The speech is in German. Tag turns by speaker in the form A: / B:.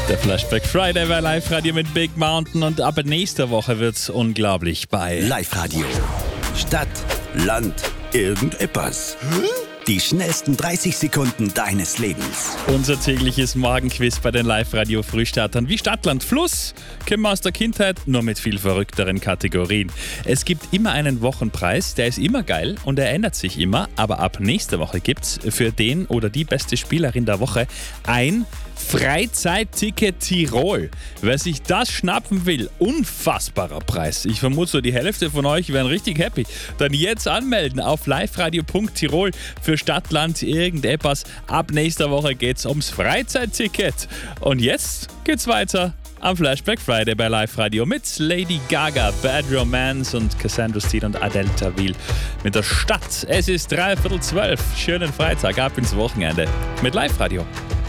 A: Der Flashback Friday bei Live-Radio mit Big Mountain und ab nächster Woche wird's unglaublich bei
B: Live-Radio. Stadt, Land, irgendetwas. Die schnellsten 30 Sekunden deines Lebens.
A: unser tägliches Morgenquiz bei den Live-Radio-Frühstartern. Wie Stadt, Land, Fluss kennen wir aus der Kindheit, nur mit viel verrückteren Kategorien. Es gibt immer einen Wochenpreis, der ist immer geil und er ändert sich immer, aber ab nächster Woche gibt's für den oder die beste Spielerin der Woche ein Freizeitticket Tirol. Wer sich das schnappen will, unfassbarer Preis. Ich vermute, so die Hälfte von euch wären richtig happy. Dann jetzt anmelden auf liveradio.tirol für Stadt, Land, irgendetwas. Ab nächster Woche geht's ums Freizeitticket. Und jetzt geht's weiter am Flashback Friday bei Live Radio mit Lady Gaga, Bad Romance und Cassandra Steen und Adele Tawil mit der Stadt. Es ist 11:45. Schönen Freitag, ab ins Wochenende mit Live Radio.